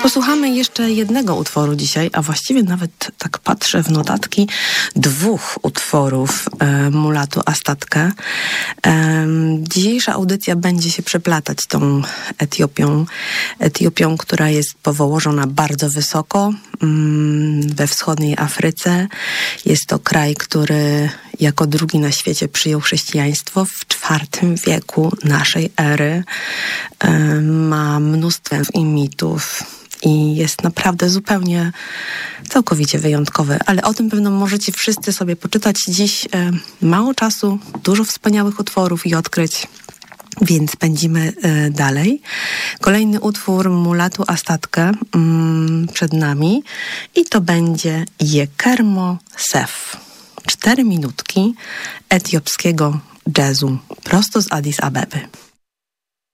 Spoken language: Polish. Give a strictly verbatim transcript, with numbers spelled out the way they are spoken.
Posłuchamy jeszcze jednego utworu dzisiaj, a właściwie nawet tak patrzę w notatki, dwóch utworów e, Mulatu Astatke. E, dzisiejsza audycja będzie się przeplatać tą Etiopią. Etiopią, która jest położona bardzo wysoko mm, we wschodniej Afryce. Jest to kraj, który jako drugi na świecie przyjął chrześcijaństwo w czwartym wieku naszej ery. E, ma mnóstwo mitów i jest naprawdę zupełnie, całkowicie wyjątkowy. Ale o tym pewno możecie wszyscy sobie poczytać. Dziś e, mało czasu, dużo wspaniałych utworów i odkryć, więc pędzimy e, dalej. Kolejny utwór Mulatu Astatke mm, przed nami i to będzie Yekermo Sef. Cztery minutki etiopskiego jazzu prosto z Addis Abeby.